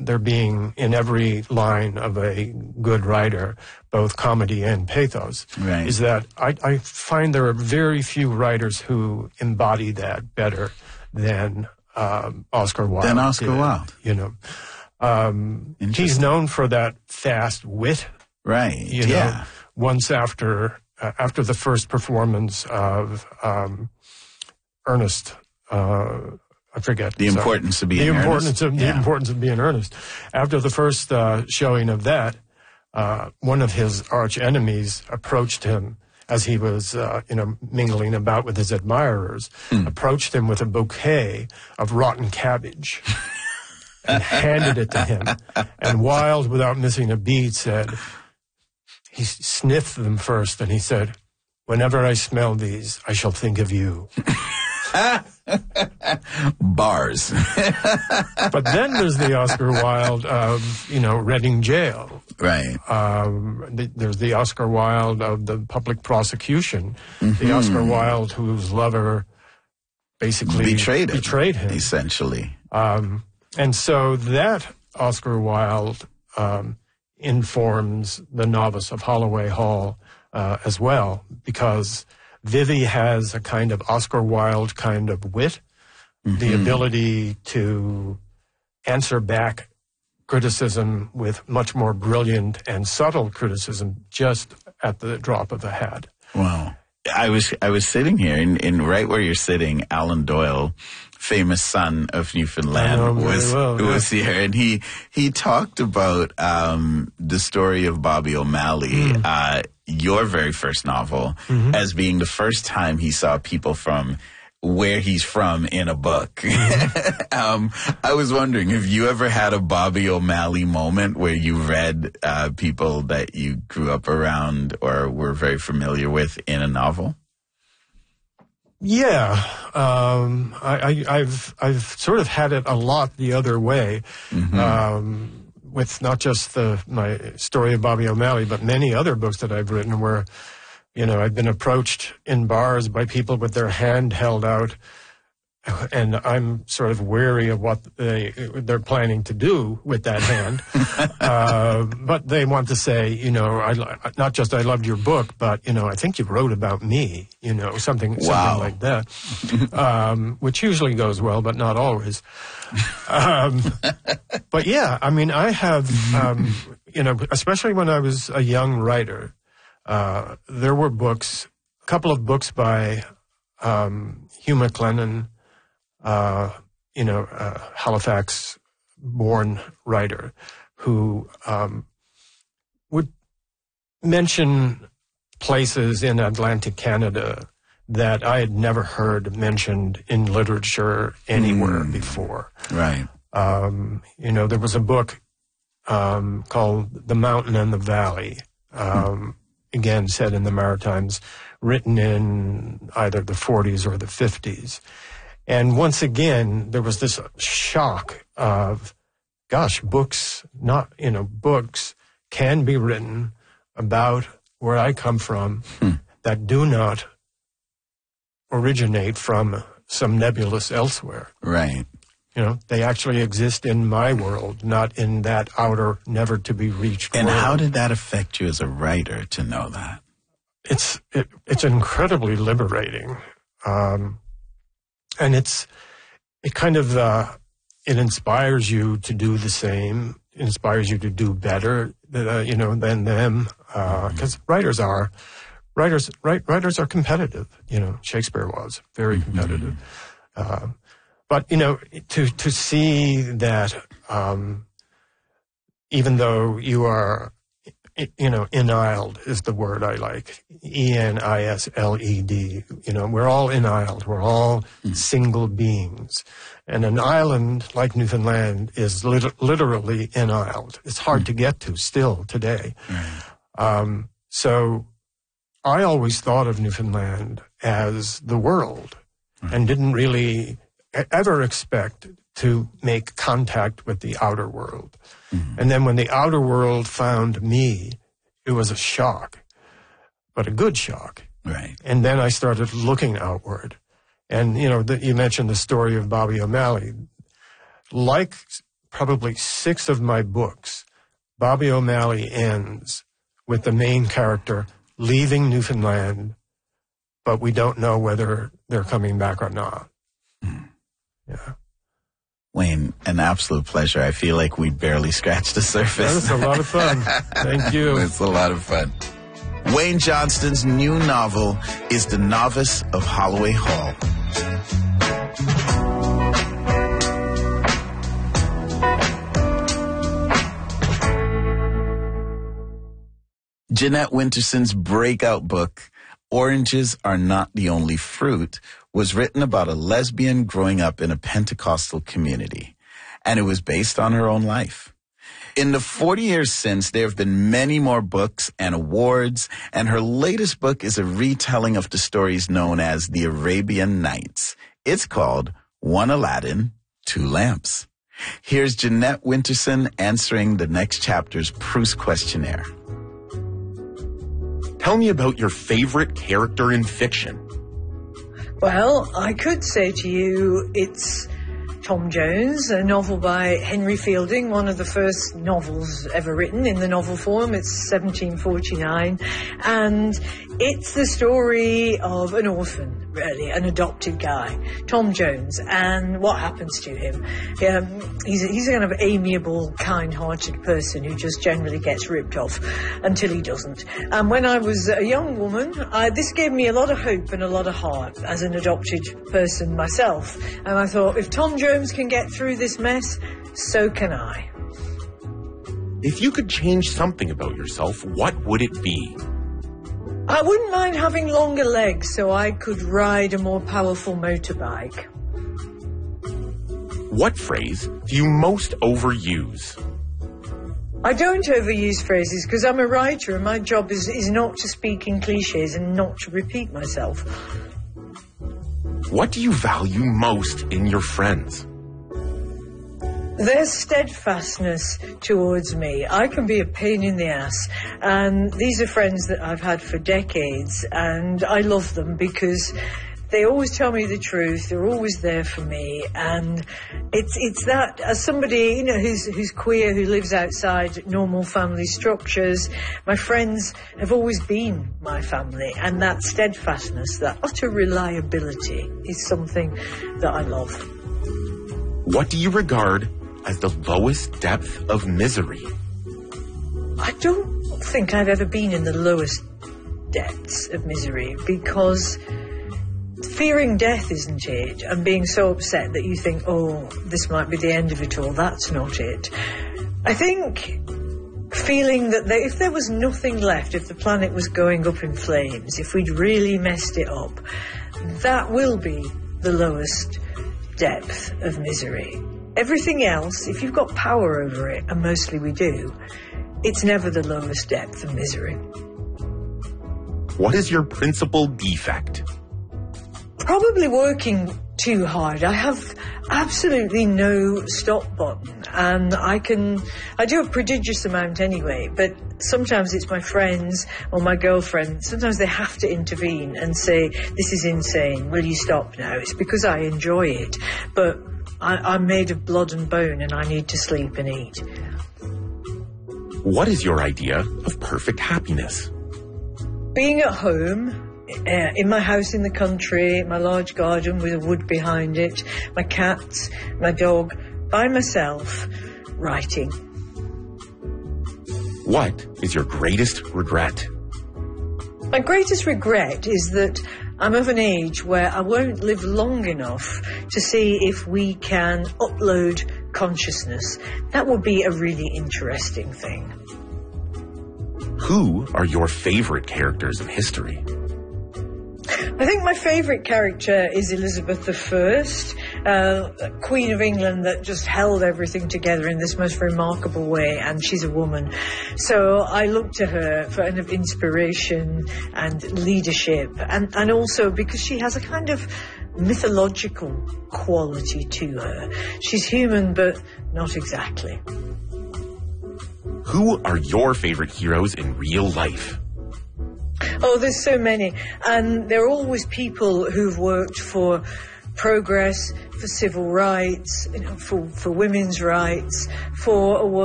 there being in every line of a good writer, both comedy and pathos, is that I find there are very few writers who embody that better than Oscar Wilde. You know, he's known for that fast wit. Right. You know, once after the first performance of Ernest, I forget. The importance of being earnest. The importance of being earnest. After the first showing of that, one of his arch enemies approached him as he was, mingling about with his admirers, approached him with a bouquet of rotten cabbage and handed it to him. And Wilde, without missing a beat, said, he sniffed them first and he said, "Whenever I smell these, I shall think of you." Bars. But then there's the Oscar Wilde of, Reading Jail. Right. There's the Oscar Wilde of the public prosecution. The Oscar Wilde whose lover basically betrayed him. Essentially. And so that Oscar Wilde informs The Novice of Holloway Hall as well, because Vivie has a kind of Oscar Wilde kind of wit, the ability to answer back criticism with much more brilliant and subtle criticism just at the drop of a hat. Wow. I was sitting here, and right where you're sitting, Alan Doyle, famous son of Newfoundland, was here, and he talked about the story of Bobby O'Malley, your very first novel, as being the first time he saw people from where he's from in a book. I was wondering, have you ever had a Bobby O'Malley moment where you read people that you grew up around or were very familiar with in a novel? Yeah, I've sort of had it a lot the other way, with not just my story of Bobby O'Malley, but many other books that I've written where, I've been approached in bars by people with their hand held out, and I'm sort of wary of what they're planning to do with that hand. But they want to say, not just I loved your book, but, I think you wrote about me, something like that, which usually goes well, but not always. But yeah, I mean, I have, especially when I was a young writer, there were a couple of books by Hugh MacLennan, Halifax-born writer, who would mention places in Atlantic Canada that I had never heard mentioned in literature anywhere before. Right. There was a book called The Mountain and the Valley, again set in the Maritimes, written in either the 40s or the 50s. And once again, there was this shock of, books can be written about where I come from that do not originate from some nebulous elsewhere. Right. They actually exist in my world, not in that outer, never to be reached world. And how did that affect you as a writer to know that? It's incredibly liberating. And it inspires you to do the same, inspires you to do better, than them. Because writers are competitive. Shakespeare was very competitive. But, to see that, even though you are, eniled is the word I like. ENISLED. We're all eniled. We're all single beings. And an island like Newfoundland is literally eniled. It's hard to get to still today. Right. So I always thought of Newfoundland as the world and didn't really ever expect to make contact with the outer world. And then when the outer world found me, it was a shock, but a good shock. Right. And then I started looking outward. And, you mentioned the story of Bobby O'Malley. Like probably 6 of my books, Bobby O'Malley ends with the main character leaving Newfoundland, but we don't know whether they're coming back or not. Yeah. Wayne, an absolute pleasure. I feel like we barely scratched the surface. It's a lot of fun. Thank you. It's a lot of fun. Wayne Johnston's new novel is The Novice of Holloway Hall. Jeanette Winterson's breakout book, Oranges Are Not the Only Fruit, was written about a lesbian growing up in a Pentecostal community, and it was based on her own life. In the 40 years since, there have been many more books and awards, and her latest book is a retelling of the stories known as the Arabian Nights. It's called One Aladdin, Two Lamps. Here's Jeanette Winterson answering the next chapter's Proust questionnaire. Tell me about your favorite character in fiction. Well, I could say to you it's Tom Jones, a novel by Henry Fielding, one of the first novels ever written in the novel form. It's 1749, and it's the story of an orphan, really, an adopted guy, Tom Jones, and what happens to him. He's a kind of amiable, kind-hearted person who just generally gets ripped off until he doesn't. And when I was a young woman, this gave me a lot of hope and a lot of heart as an adopted person myself. And I thought, if Tom Jones can get through this mess, so can I. If you could change something about yourself, what would it be? I wouldn't mind having longer legs so I could ride a more powerful motorbike. What phrase do you most overuse? I don't overuse phrases because I'm a writer and my job is not to speak in cliches and not to repeat myself. What do you value most in your friends? Their steadfastness towards me. I can be a pain in the ass, and these are friends that I've had for decades, and I love them because they always tell me the truth. They're always there for me, and it's that, as somebody who's queer, who lives outside normal family structures, my friends have always been my family, and that steadfastness, that utter reliability, is something that I love. What do you regard as the lowest depth of misery? I don't think I've ever been in the lowest depths of misery, because fearing death isn't it, and being so upset that you think, oh, this might be the end of it all, that's not it. I think feeling that if there was nothing left, if the planet was going up in flames, if we'd really messed it up, that will be the lowest depth of misery. Everything else, if you've got power over it, and mostly we do, it's never the lowest depth of misery. What is your principal defect? Probably working too hard. I have absolutely no stop button, and I do a prodigious amount anyway, but sometimes it's my friends or my girlfriend. Sometimes they have to intervene and say, this is insane, will you stop now? It's because I enjoy it, but I'm made of blood and bone and I need to sleep and eat. What is your idea of perfect happiness? Being at home, in my house in the country, my large garden with a wood behind it, my cats, my dog, by myself, writing. What is your greatest regret? My greatest regret is that I'm of an age where I won't live long enough to see if we can upload consciousness. That would be a really interesting thing. Who are your favorite characters in history? I think my favourite character is Elizabeth I, Queen of England that just held everything together in this most remarkable way, and she's a woman. So I look to her for kind of inspiration and leadership, and also because she has a kind of mythological quality to her. She's human, but not exactly. Who are your favourite heroes in real life? Oh, there's so many. And they're always people who've worked for progress, for civil rights, for women's rights, for a world